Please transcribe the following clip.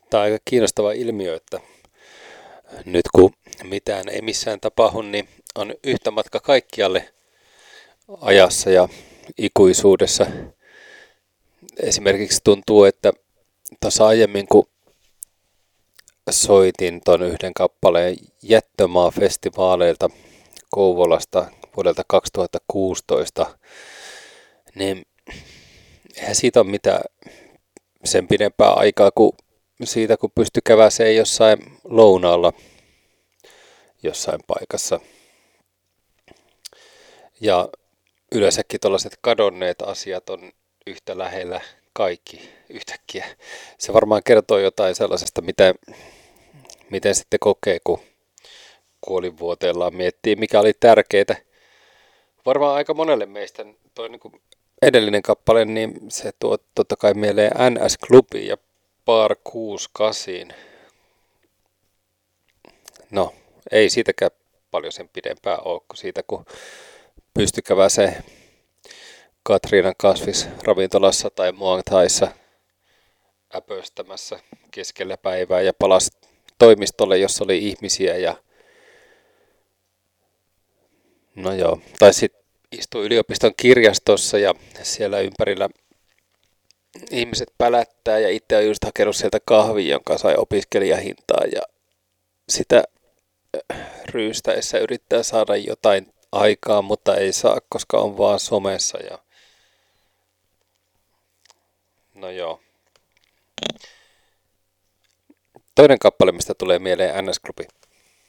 Tämä on aika kiinnostava ilmiö, että nyt kun mitään ei missään tapahdu, niin on yhtä matka kaikkialle ajassa ja ikuisuudessa. Esimerkiksi tuntuu, että tuossa aiemmin kun soitin ton yhden kappaleen Jättömaa-festivaaleilta Kouvolasta vuodelta 2016, niin eihän siitä ole mitään sen pidempää aikaa kuin siitä, kun pystyi käväseen jossain lounaalla jossain paikassa. Ja yleensäkin tuollaiset kadonneet asiat on yhtä lähellä kaikki yhtäkkiä. Se varmaan kertoo jotain sellaisesta, miten sitten kokee, kun kuolinvuoteellaan miettii, mikä oli tärkeää. Varmaan aika monelle meistä toi niin kuin edellinen kappale, niin se tuo totta kai mieleen NS-klubi ja Bar 68. No, ei siitäkään paljon sen pidempää ole kuin siitä, kun pystyi käväseen Katriinan kasvisravintolassa tai Muang Thaissa äpöstämässä keskellä päivää ja palasi toimistolle, jossa oli ihmisiä ja no joo, tai sitten istui yliopiston kirjastossa ja siellä ympärillä ihmiset pälättää ja itse on just hakenut sieltä kahvia, jonka sai opiskelijahintaa ja sitä ryystäessä yrittää saada jotain aikaa, mutta ei saa, koska on vaan somessa ja no joo. Toinen kappale, mistä tulee mieleen NS-klubi.